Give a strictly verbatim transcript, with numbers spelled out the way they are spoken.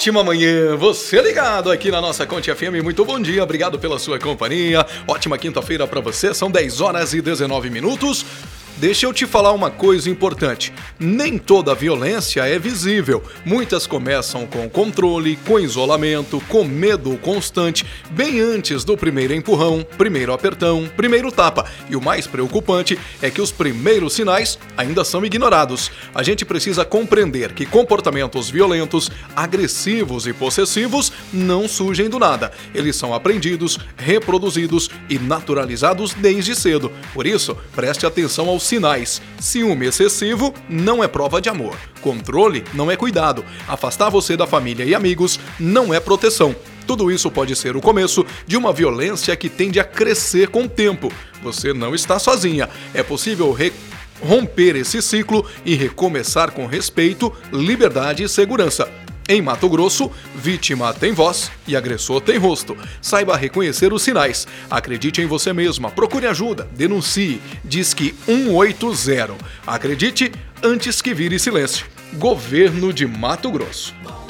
ótima manhã, você ligado aqui na nossa Conte F M, muito bom dia, obrigado pela sua companhia, ótima quinta-feira pra você, são dez horas e dezenove minutos. Deixa eu te falar uma coisa importante, nem toda violência é visível, muitas começam com controle, com isolamento, com medo constante, bem antes do primeiro empurrão, primeiro apertão, primeiro tapa, e o mais preocupante é que os primeiros sinais ainda são ignorados. A gente precisa compreender que comportamentos violentos, agressivos e possessivos não surgem do nada, eles são aprendidos, reproduzidos e naturalizados desde cedo, por isso preste atenção aos sinais. Ciúme excessivo não é prova de amor. Controle não é cuidado. Afastar você da família e amigos não é proteção. Tudo isso pode ser o começo de uma violência que tende a crescer com o tempo. Você não está sozinha. É possível re- romper esse ciclo e recomeçar com respeito, liberdade e segurança. Em Mato Grosso, vítima tem voz e agressor tem rosto. Saiba reconhecer os sinais. Acredite em você mesma. Procure ajuda. Denuncie. Disque um oito zero. Acredite antes que vire silêncio. Governo de Mato Grosso.